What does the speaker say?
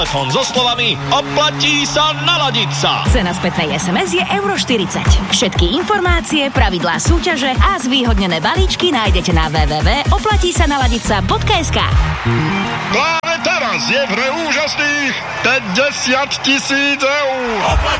so slovami oplatí sa naladiť sa. Cena spätnej SMS je euro 40. Všetky informácie, pravidlá súťaže a zvýhodnené balíčky nájdete na www.oplatísanaladica.sk. Práve teraz je v hre úžasných 50 000 eur.